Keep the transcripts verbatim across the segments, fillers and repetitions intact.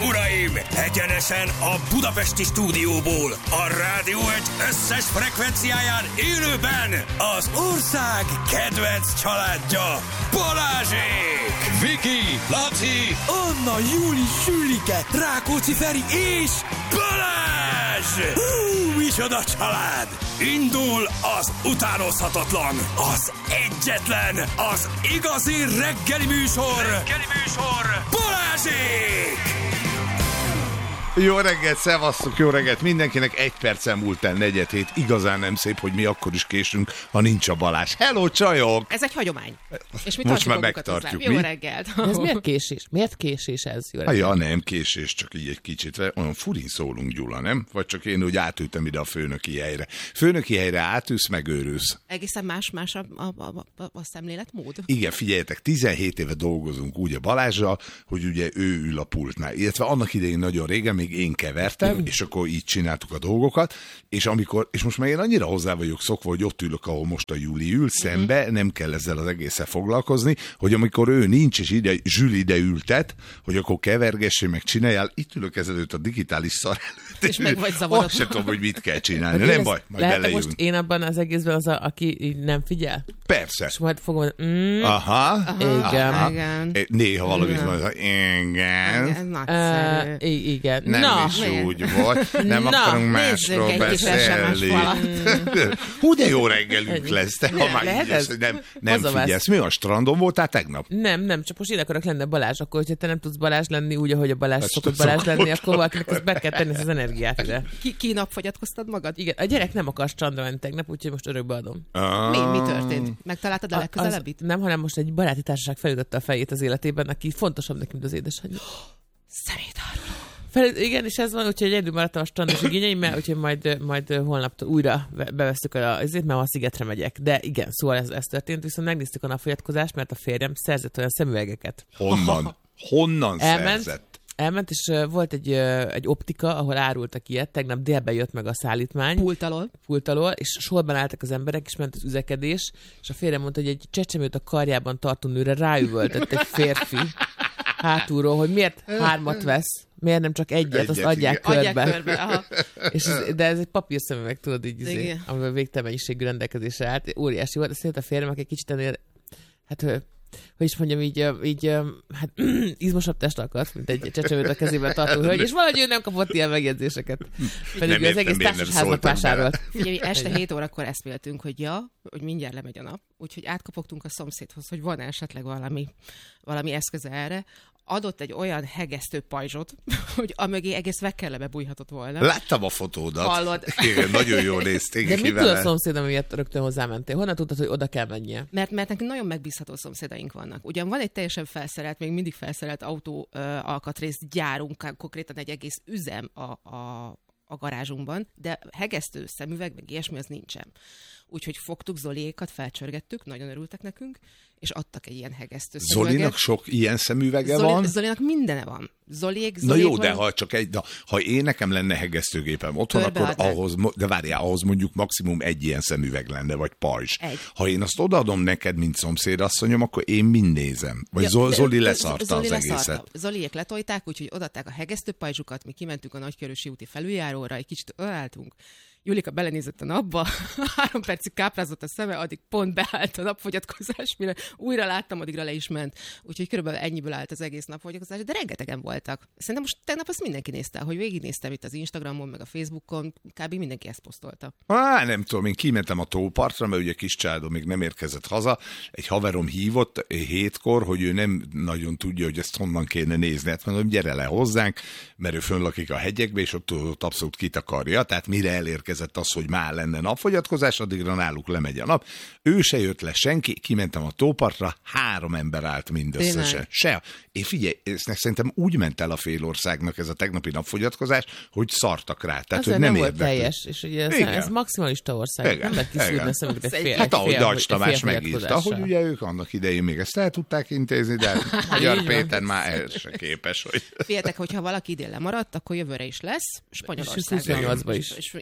uraim! Egyenesen a budapesti stúdióból, a Rádió egy összes frekvenciáján élőben az ország kedvenc családja, Balázsék! Viki, Laci, Anna, Júli, Sülike, Rákóczi Feri és Balázs! Hú, micsoda család! Indul az utánozhatatlan, az egyetlen, az igazi reggeli műsor, reggeli műsor, Balázsék! Jó reggelt, szevasztok, jó reggelt mindenkinek, egy percen múlt el negyed hét, igazán nem szép, hogy mi akkor is késünk, ha nincs a Balázs. Hello, csajok! Ez egy hagyomány. És mi most már megtartjuk. Jó reggelt. Ez miért késés? Miért késés ez? Jó reggelt. Ja, nem késés, csak így egy kicsit. Olyan furin szólunk, Gyula, nem? Vagy csak én úgy átültem ide a főnöki helyre. Főnöki helyre átülsz, megőrülsz. Egészen más-más a, a, a, a, a szemléletmód? Igen, figyeljetek, tizenhét éve dolgozunk úgy a Balázsral, hogy ugye ő ül a pultnál. Illetve annak idején nagyon régen még én kevertem, és akkor így csináltuk a dolgokat, és amikor, és most már én annyira hozzá vagyok szokva, hogy ott ülök, ahol most a Júli ül, szembe, nem kell ezzel az egészen foglalkozni, hogy amikor ő nincs, és ide, Zsüli ide ültet, hogy akkor kevergessé, meg csináljál, itt ülök ezelőtt a digitális szar előtt, és meg vagy zavarodva. Azt sem tudom, hogy mit kell csinálni. Nem baj, majd belejövünk. Most én abban az egészben az, a, aki így nem figyel? Persze. És majd fogom mm, aha, aha, igen. Aha. igen. Néha valamit mondja, igen. Ez nagyszerű. Uh, igen. Nem Na. is úgy volt. Nem Na, akarunk másról beszélni. Hú, de jó reggelünk lesz. Te, ha már így lesz, nem, nem figyelsz. Mi a strandon voltál tegnap? Nem, nem, csak most én akarok lenni a Balázs. Akkor, hogyha te nem tudsz Balázs lenni úgy, ahogy a Balázs ezt szokott Balázs lenni, akkor valakinek ezt be kell tenni az energiát ide. Ki, ki napfogyatkoztad magad? Igen, a gyerek nem akar strandra menni tegnap, úgyhogy most örökbe adom. Ah. Mi, mi történt? Megtaláltad a legközelebbit? Nem, hanem most egy baráti társaság felütötte a fejét az életében, aki fontosabb nekünk, mint az édesanyja. Szemétáruló. Fel, igen, és ez van, úgyhogy egyedül maradtam a strandos igényeimmel, úgyhogy majd, majd holnaptól újra bevesztük azért, mert a szigetre megyek. De igen, szóval ez, ez történt, viszont megnéztük a napfogyatkozást, mert a férjem szerzett olyan szemüvegeket. Honnan? Honnan elment, szerzett? Elment, és volt egy, egy optika, ahol árultak ilyet, tegnap délben jött meg a szállítmány. Pult alól. Pult alól, és sorban álltak az emberek, és ment az üzekedés, és a férjem mondta, hogy egy csecsemőt a karjában tartó nőre ráüvöltött egy férfi hátulról, hogy miért hármat vesz, miért nem csak egyet, egyet azt adják igen. körbe. Adják körbe, aha. És ez, de ez egy papírszemüveg, tudod, így, izé, amivel végtelen mennyiségű rendelkezésre állt. Óriási volt, de szerintem a férjem, aki kicsit ennél, hát hogy is mondjam, így, így hát izmosabb test akart, mint egy csecsemőt a kezében tartó hölgy, és valahogy ő nem kapott ilyen megjegyzéseket. Pedig az egész társasháznak vásárolt. Figyelj, este hét órakor eszméltünk, hogy ja, hogy mindjárt lemegy a nap, úgyhogy átkapogtunk a szomszédhoz, hogy van esetleg valami, valami eszköze erre. Adott egy olyan hegesztő pajzsot, hogy amögé egész vekkelebe bújhatott volna. Láttam a fotódat. Hallod? Igen, nagyon jól nézték. De mit tud a szomszédom, amiért rögtön hozzámentél? Honnan tudtad, hogy oda kell mennie? Mert, mert nekünk nagyon megbízható szomszédaink vannak. Ugyan van egy teljesen felszerelt, még mindig felszerelt autó uh, alkatrész gyárunk, konkrétan egy egész üzem a, a, a garázsunkban, de hegesztő szemüveg, meg ilyesmi az nincsen. Úgyhogy fogtuk, Zoliékat felcsörgettük, nagyon örültek nekünk, és adtak egy ilyen hegesztő szemüveget. Zolinak sok ilyen szemüvege Zoli, van? Zolinak mindene van. Zoliék, Zoliék Na jó, van. De ha csak egy, de ha én nekem lenne hegesztőgépem otthon, akkor ahhoz, de várjál, ahhoz mondjuk maximum egy ilyen szemüveg lenne, vagy pajzs. Egy. Ha én azt odaadom neked, mint szomszédasszonyom, akkor én mind nézem. Vagy ja, Zoli, Zoli leszarta Zoli az leszarta. egészet. Zoliék letolták, úgyhogy odaadták a hegesztő pajzsukat, mi kimentünk a Nagykörösi úti felüljáróra, egy kicsit öleltünk. Julika belenézett a napba, három percig káprázott a szeme, addig pont beállt a napfogyatkozás, mire újra láttam, addigra le is ment. Úgyhogy körülbelül ennyiből állt az egész napfogyatkozás, de rengetegen voltak. Szerintem most tegnap azt mindenki nézte, hogy végignéztem itt az Instagramon, meg a Facebookon, kb. Mindenki ezt posztolta. Á, nem tudom, én kimentem a tópartra, mert ugye kis családom még nem érkezett haza. Egy haverom hívott hétkor, hogy ő nem nagyon tudja, hogy ezt honnan kéne nézni. Hát mondom, gyere le hozzánk, mert ő fönnlakik a hegyekbe, és ott, ott abszolút kitakarja. Tehát mire elérkezett az, hogy már lenne napfogyatkozás, addigra náluk lemegy a nap. Ő se jött le senki, kimentem a tópartra, három ember állt mindösszesen. Se. Én figyelj, szerintem úgy ment el a félországnak ez a tegnapi napfogyatkozás, hogy szartak rá. Tehát, hogy nem, nem volt érdekli. teljes, és ugye ez, ez maximalista ország. Igen. Nem lehet kiszúrni a szemüket egy fél. Hát ahogy Dajcs Tamás megírta, hogy ugye ők annak idején még ezt el tudták intézni, de Magyar Péter már ehhez se képes. Hogy... Figyeljetek, hogyha valaki idén lemaradt, akkor jövőre is lesz. Spanyolország. És, és, és, és igen, és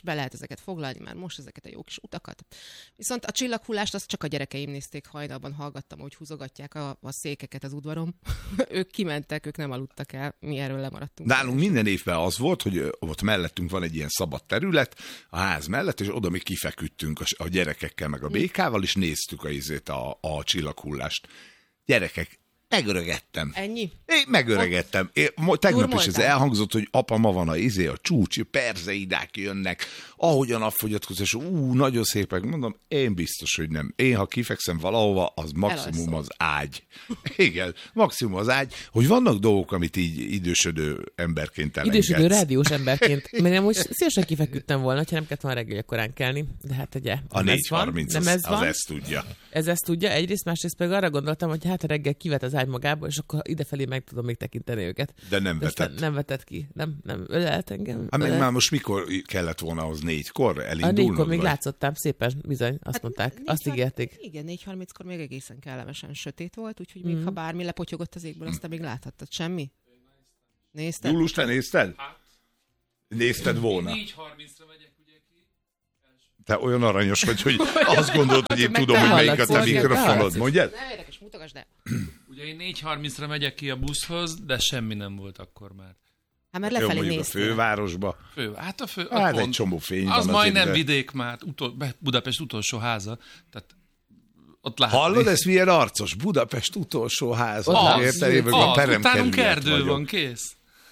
be lehet ezeket foglalni már most, ezeket a jó kis utakat. Viszont a csillaghullást azt csak a gyerekeim nézték, hajnalban hallgattam, hogy húzogatják a, a székeket az udvaron. Ők kimentek, ők nem aludtak el, mi erről lemaradtunk. Nálunk minden évben az volt, hogy ott mellettünk van egy ilyen szabad terület a ház mellett, és oda mi kifeküdtünk a gyerekekkel meg a békával, és néztük a, izét, a, a csillaghullást. Gyerekek, megöregedtem. Ennyi? Én megöregedtem. Én, tegnap is ez elhangzott, hogy apa, ma van a izé, a csúcs, perzeidák jönnek, ahogyan a fogyatkozás, ú, nagyon szépek. Mondom, én biztos, hogy nem. Én, ha kifekszem valahova, az maximum az ágy. Igen, maximum az ágy, hogy vannak dolgok, amit így idősödő emberként elengedsz. Idősödő rádiós emberként. Mert nem most szívesen kifeküdtem volna, ha nem kellett volna reggel korán kelni. De hát ugye, a négy harminc nem az, ez van. Az ezt tudja. Ez ezt tudja. Egyrészt, másrészt pedig arra gondoltam, hogy hát a reggel kivet az ágy magába, és akkor idefelé meg tudom még tekinteni őket. De nem vetett. Nem vetett ki. Nem, nem ölelt engem. Hát meg már most mikor kellett volna az négykor elindulnod? A négykor még látszottam szépen, bizony, azt hát mondták. Négy, azt ígérték. Igen, négy harminckor még egészen kellemesen sötét volt, úgyhogy még mm. ha bármi lepotyogott az égből, aztán még láthattad semmi. Nézted? Júlus, te nézted? Hát. Nézted volna? négy harmincra megyek ugye ki. Te olyan aranyos vagy, hogy azt gondolod, hogy én tudom, hogy melyik a te mikrofonod. Mondjad? Nem érdekes, mutogasd, de... Ugye én négy harmincra megyek ki a buszhoz, de semmi nem volt akkor már. Hát mert lefelé néztél. A fővárosba. Fő, hát a fő... Hát egy csomó fény az van. majdnem de... vidék már, utol, Budapest utolsó háza, tehát ott látni. Hallod, ez milyen arcos? Budapest utolsó háza. Az, Érted, az, a utánunk erdő vagyok. Van, kész.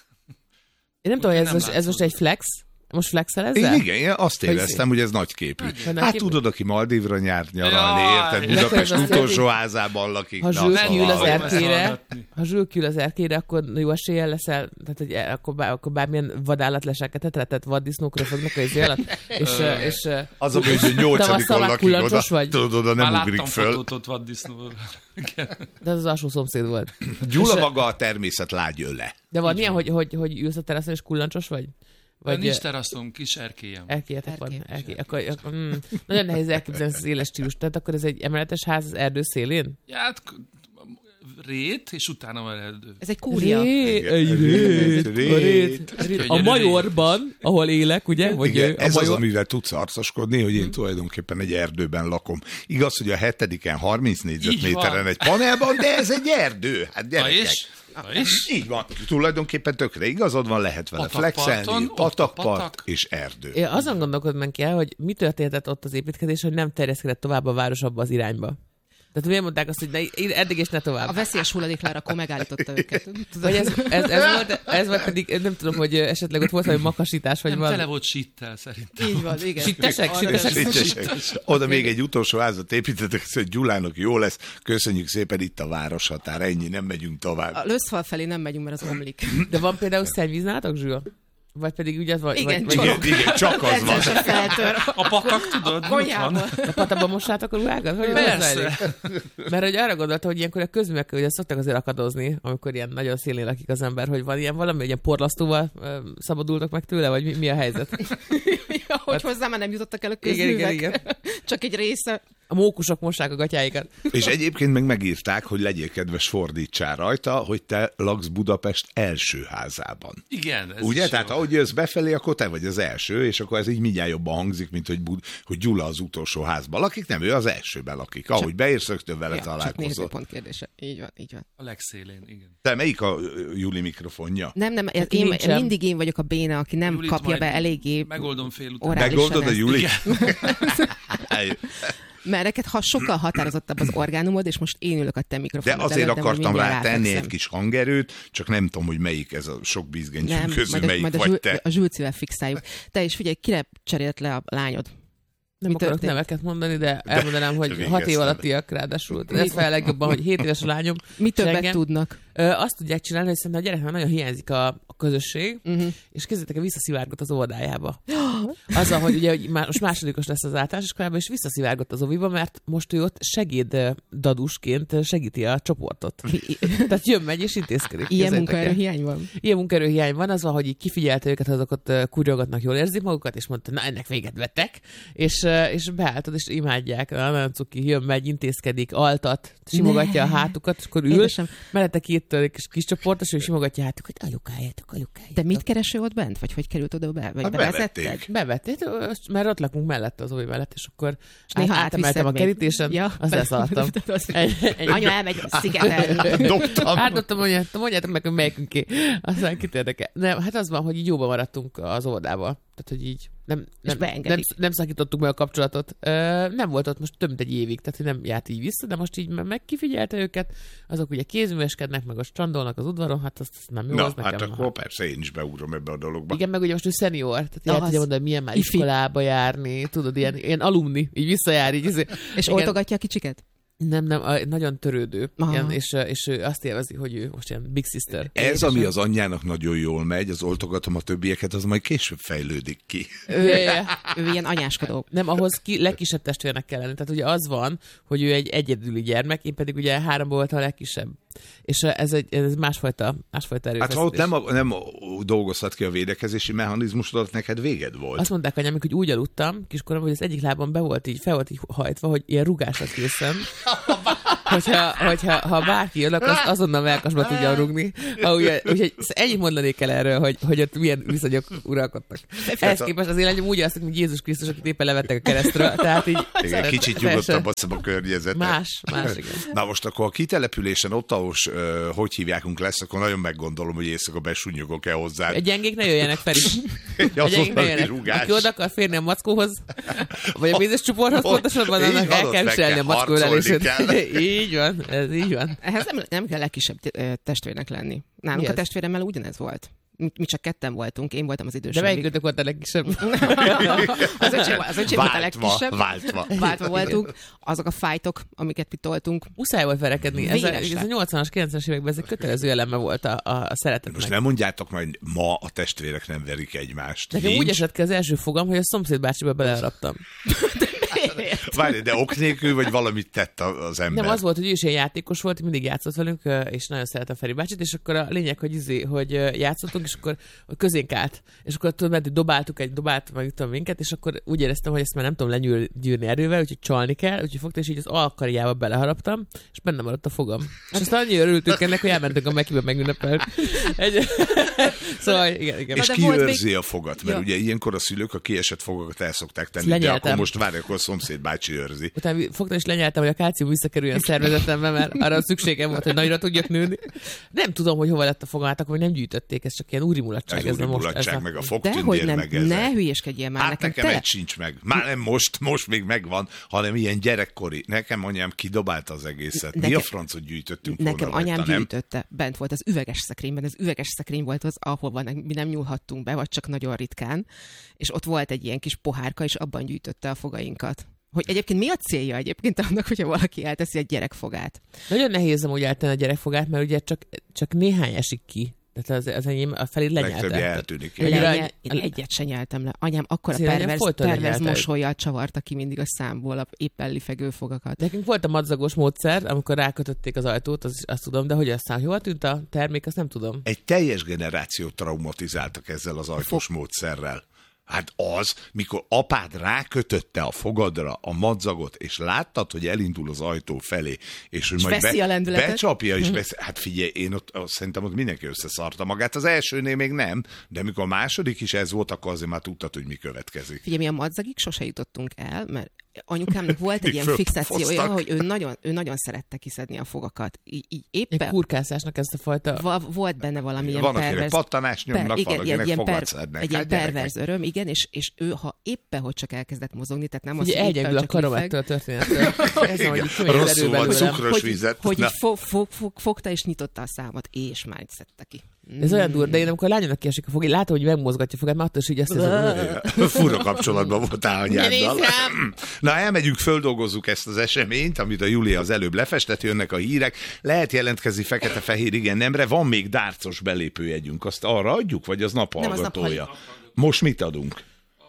Én nem tudom, hogy ez, most, ez most egy flex? Most flexel ezzel? Én igen, én azt éreztem, hogy ez nagyképű. Hát, hát tudod, aki Maldívra nyárt nyaralni, érted? Budapest utolsó házában lakik. Ha zsülkül az erkére, ha zsülkül az erkére, akkor jó eséllyel leszel, tehát hogy akkor, bár, akkor bármilyen vadállatlesákat tehát vaddisznókra fognak az alatt. és, és, az a bős, hogy nyolcadikon lakik oda, vagy? Tudod, oda nem már ugrik föl. Láttam fotót vaddisznóval. De az az alsó szomszéd volt. Gyula maga a természet lágy öle. De van ilyen, hogy, hogy, hogy ülsz a teraszon és kullancsos vagy? Vagy nincs teraszom, kis erkélyem. Erkélyetek van. Erkély. Akkor, akkor, mm, nagyon nehéz elképzelni az éles stílus. Tehát akkor ez egy emeletes ház az erdő szélén? Ja, hát rét, és utána van erdő. Ez egy kúria. Rét, egy rét, rét, rét. A Majorban, ahol élek, ugye? Vagy igen, a ez Major... az, amivel tudsz arcoskodni, hogy én tulajdonképpen egy erdőben lakom. Igaz, hogy a hetediken harminc négyzetméteren egy panelban, de ez egy erdő. Hát gyerekek. is? És? Így van. Tulajdonképpen tökre igazad van, lehet vele flexelni, patakpart patak és erdő. Én azon gondolkodnánk el, hogy mi történtett ott az építkezés, hogy nem terjeszkedett tovább a város abba az irányba. Tehát miért mondták azt, hogy ne, eddig és ne tovább? A veszélyes hulladéklárakó megállította őket. Vagy ez, ez, ez, volt, ez volt pedig, nem tudom, hogy esetleg ott volt valami makasítás, vagy nem, valami. tele volt sittel szerintem. Így van, igen. Sittesek? Sittesek. Oda még egy utolsó házat építettek, hogy Gyulának jó lesz. Köszönjük szépen, itt a városhatár. Ennyi, nem megyünk tovább. A Löszfal felé nem megyünk, mert az omlik. De van például szennyvíz nálatok, Zsül? Vagy pedig ugye az vagy... Igen, vagy, igen, igen, csak az van. A patak, tudod, a konyhában. A patakban mossátok a ruhákat? Hogy persze. Mert hogy arra gondoltam, hogy ilyenkor a közművek, ugye szoktak azért akadozni, amikor ilyen nagyon szélén lakik az ember, hogy van ilyen valami, hogy ilyen porlasztóval uh, szabadultok meg tőle, vagy mi, mi a helyzet? Ja, hogy hát, hozzá már nem jutottak el a közművek. Igen, igen, igen. Csak egy része. A mókusok mossák a gatyáikat. És egyébként meg megírták, hogy legyél kedves, fordítsál rajta, hogy te laksz Budapest első házában. Igen. Ez ugye? Tehát ahogy jössz befelé, akkor te vagy az első, és akkor ez így mindjárt jobban hangzik, mint hogy, Bud- hogy Gyula az utolsó házban lakik. Nem, ő az elsőben lakik. Ahogy csak, beérsz, rögtön vele ja, találkozol. Csak pont kérdése. Így van, így van. A legszélén, igen. Te melyik a Juli mikrofonja? Nem, nem, ez én, mindig én vagyok a béna, aki nem Julit kapja be eléggé. Megoldom fél után. Megoldod a Julit? Mert neked ha sokkal határozottabb az orgánumod, és most én ülök a te mikrofonod. De azért előtt, akartam rá tenni egy kis hangerőt, csak nem tudom, hogy melyik ez a sok bizgentyű közül, majd melyik majd vagy a te. A zsülcivel fixáljuk. Te is figyelj, kire cserélt le a lányod? Nem Mi akarok történt? Neveket mondani, de elmondanám, hogy de hat év alattiak ráadásul. Ez fel legjobban, hogy hét éves a lányom. Mi többet engem, tudnak? Ö, azt tudják csinálni, hogy szerintem a gyereknek nagyon hiányzik a, a közösség, uh-huh. és képzeljétek, visszaszivárgott az óvodájába. Azzal, hogy ugye hogy most másodikos lesz az általános iskolában, és visszaszivárgott az óviba, mert most ő ott segéddadusként segíti a csoportot. Tehát jön, megy és intézkedik. Ilyen munkaerőhiány van? Ilyen munkaerőhiány van, az van, hogy így kifigyelte őket, azokat kurjogatnak, jól érzik magukat, és mondta, na ennek véget vettek, és, és beálltad, és imádják, na, nagyon cuki, jön, megy, intézkedik, altat, simogatja ne. a hátukat, és akkor ül, mellette két két kis, kis csoportos, és simogatja hát, hogy anyukájátok, anyukájátok. De mit kereső ott bent? Vagy hogy került oda be? Vagy hát bevezetted? Bevették, mert ott lakunk mellett az új mellett, és akkor és néha átemeltem a kerítésen, ja, azt elszaladtam. Anya elmegy szigetelni. Dobtam. Átadtam, mondjátok meg, hogy melyikünké. Aztán kit érdekel. Nem, hát az van, hogy így jóban maradtunk az óvodával. Tehát, hogy így nem, nem, nem, nem szakítottuk meg a kapcsolatot. Ö, nem volt ott most több mint egy évig, tehát hogy nem járt így vissza, de most így megkifigyelte őket. Azok ugye kézműveskednek, meg a strandolnak az udvaron, hát azt nem jó. Na, az hát nekem akkor persze én is beugrom ebbe a dologba. Igen, meg ugye most ő szenior, tehát el tudja mondani, milyen már ifi. iskolába járni, tudod, ilyen, ilyen alumni, így visszajár. Így, így, és igen. oltogatja a kicsiket? Nem, nem, a, nagyon törődő, ilyen, és, és ő azt élvezi, hogy ő most ilyen big sister. Ez, ami az anyjának nagyon jól megy, az oltogatom a többieket, az majd később fejlődik ki. Ő, ő ilyen anyáskodó. Nem, ahhoz ki, legkisebb testvérnek kell lenni. Tehát ugye az van, hogy ő egy egyedüli gyermek, én pedig ugye háromból voltam a legkisebb. És ez egy ez másfajta, másfajta erőfeszítés. Hát ha ott nem, nem dolgozhat ki a védekezési mechanizmusodat, neked véged volt. Azt mondták anyám, hogy úgy aludtam kiskorom, hogy az egyik lábam be volt így, fel volt így hajtva, hogy ilyen rugás lett készem. hogyha, hogyha ha bárki jön, akkor azt azonnal melkasba tudja rugni. Ha ugye, úgyhogy ennyit mondanék el erről, hogy, hogy ott milyen viszonyok uralkodtak. Ehhez képest azért anyám úgy azt, hogy Jézus Krisztus, akit éppen levettek a keresztről. Tehát így, igen, kicsit nyugodtabb a környezet. Más, más, igen. Na most akkor a kitelepülésen ott, ahol uh, hogy hívjákunk lesz, akkor nagyon meggondolom, hogy éjszaka besúnyogok-e hozzá. A gyengék ne jöjjenek, Feri. A gyengék ne jöjjenek. Aki oda akar férni a mackóhoz, vagy a mézes csoporthoz, pontosabban annak el kell viselni a mackó ölelését. Így van, ez így van. Ehhez nem, nem kell legkisebb testvérnek lenni. Nálunk yes. a testvéremmel ugyanez volt. Mi csak ketten voltunk, én voltam az idősebb. De melyikőtök volt a legkisebb? az öcsém, az öcsém volt a legkisebb. Váltva. Váltva voltunk. Azok a fájtok, amiket mi toltunk. Muszáj volt verekedni. Ez a, ez a nyolcvanas, kilencvenes években ez egy kötelező eleme volt a, a szeretetnek. Most nem mondjátok majd, ma a testvérek nem verik egymást. Nekem úgy esett ki az első fogam, hogy a szomszéd bácsiba beleharaptam. Várj, de ok nélkül, vagy valamit tett az ember? Nem, az volt, hogy ő is ilyen játékos volt, mindig játszott velünk, és nagyon szeretem Feri bácsit, és akkor a lényeg, hogy, izé, hogy játszottunk, és akkor közénk állt. És akkor tudod, mert dobáltuk egy dobált, meg tudom minket, és akkor úgy éreztem, hogy ezt már nem tudom lenyűrni erővel, úgyhogy csalni kell, úgyhogy fogta, és így az alkarjába beleharaptam, és benne maradt a fogam. És aztán annyira örültünk ennek, hogy elmentünk a Mekibe megünnepelni. Egy... szóval, igen, igen. És ki őrzi még... a fogat? Mert ja. ugye ilyenkor a szülők a kiesett fogakat el szokták tenni, de akkor most várj, akkor a szomszéd bácsi őrzi. Utána fogtam és lenyeltem, hogy a kálcium visszakerüljön szervezetembe, mert arra szükségem volt, hogy nagyra tudjak nőni. Nem tudom, hogy hova lett a fogam, akkor nem gyűjtötték, ez csak ilyen úri mulatság. Ez, ez úri mulatság, meg a fogtündér, meg ez. Ne hülyeskedjél már. Hát nekem, nekem te... egy sincs meg. Már nem most, most még megvan, hanem ilyen gyerekkori. Nekem anyám kidobálta az egészet. Nekem... Mi a francot gyűjtöttünk volna? Nekem anyám rajta, gyűjtötte. Nem? Bent volt az üveges szekrényben. Az üveges szekrény volt az, ahol mi nem nyúlhattunk be, vagy csak nagyon ritkán. És ott volt egy ilyen kis pohárka, és abban gyűjtötte a fogainkat. Hogy egyébként mi a célja egyébként annak, hogyha valaki elteszi egy gyerekfogát? Nagyon nehéz amúgy eltenni a gyerekfogát, mert ugye csak, csak néhány esik ki. Tehát az, az enyém a felét lenyelte. Legtöbbi eltűnik. Lenyel, én egyet se nyeltem le. Anyám akkora perverz, perverz mosollyal csavarta ki mindig a számból a éppen lifegő fogakat. Nekünk volt a madzagos módszer, amikor rákötötték az ajtót, az, azt tudom, de hogy aztán hol tűnt a termék, azt nem tudom. Egy teljes generációt traumatizáltak ezzel az ajtós Fog... módszerrel. Hát az, mikor apád rákötötte a fogadra a madzagot, és láttad, hogy elindul az ajtó felé, és hogy és majd be, becsapja, és vesz... hát figyelj, én ott, ott szerintem ott mindenki összeszarta magát. Az elsőnél még nem, de mikor a második is ez volt, akkor azért már tudtad, hogy mi következik. Figyelj, mi a madzagig sose jutottunk el, mert anyukámnak volt egy ilyen fixációja, hogy ő nagyon, ő nagyon szerette kiszedni a fogakat. Így, így éppen... Egy kurkászásnak ezt a fajta... Va- volt benne valami ilyen van, perverz... Van, akinek pattanás nyomnak, per, igen, valakinek ilyen fogat per, szednek. egy ilyen perverz öröm, igen, és, és ő, ha éppen, hogy csak elkezdett mozogni, tehát nem az, hogy elgyengül a karom ettől a történettől. Rosszul van, cukros vizet. Hogy így fog, fog, fog, fogta és nyitotta a számot, és már szedte ki. Ez olyan durva, de én amikor a lányomnak kiesik a fog, én látom, hogy megmozgatja a fogát, mert attól is így ezt az... Fura kapcsolatban voltál anyáddal. Na, elmegyünk, földolgozzuk ezt az eseményt, amit a Júlia az előbb lefestett, jönnek a hírek. Lehet jelentkezni fekete-fehér igen nemre, van még dárcos belépőjegyünk, azt arra adjuk, vagy az naphallgatója? Most mit adunk?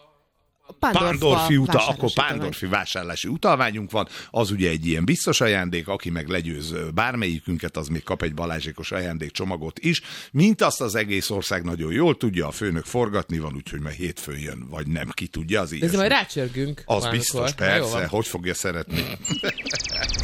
Pándorfi utal, akkor Pándorfi vásárlási utalványunk van, az ugye egy ilyen biztos ajándék, aki meg legyőz bármelyikünket, az még kap egy Balázsékos ajándékcsomagot is, mint azt az egész ország nagyon jól tudja, a főnök forgatni van, úgyhogy majd hétfőn jön, vagy nem, ki tudja, az így. De majd rácsörgünk. Az biztos, persze, hogy fogja szeretni.